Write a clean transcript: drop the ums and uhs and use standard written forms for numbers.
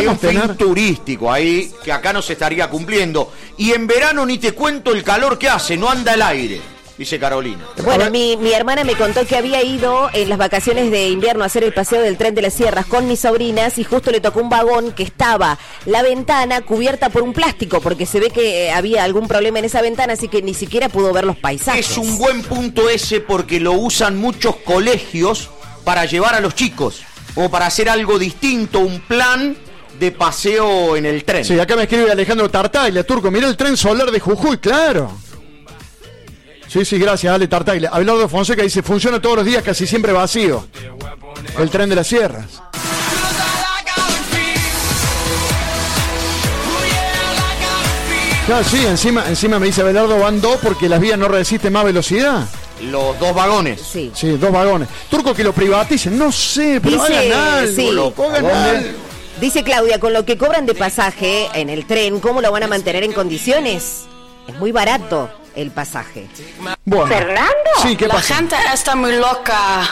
un fin turístico ahí que acá no se estaría cumpliendo. Y en verano ni te cuento el calor que hace, no anda el aire, dice Carolina. Bueno, mi hermana me contó que había ido en las vacaciones de invierno a hacer el paseo del tren de las sierras con mis sobrinas y justo le tocó un vagón que estaba la ventana cubierta por un plástico porque se ve que había algún problema en esa ventana, así que ni siquiera pudo ver los paisajes. Es un buen punto ese porque lo usan muchos colegios para llevar a los chicos o para hacer algo distinto, un plan de paseo en el tren. Sí, acá me escribe Alejandro Tartaglia, Turco, mirá el tren solar de Jujuy, claro. Sí, gracias, Ale Tartaglia. Abelardo Fonseca dice, funciona todos los días, casi siempre vacío. El tren de las sierras. Claro, sí, encima me dice Abelardo, van dos porque las vías no resisten más velocidad. Los dos vagones. Sí, dos vagones. Turco, que lo privaticen, no sé, pero dice, hagan algo, sí. loco, hagan algo. Dice Claudia, con lo que cobran de pasaje en el tren, ¿cómo lo van a mantener en condiciones? Es muy barato el pasaje. Bueno. ¿Fernando? Sí, ¿qué pasa? La gente está muy loca.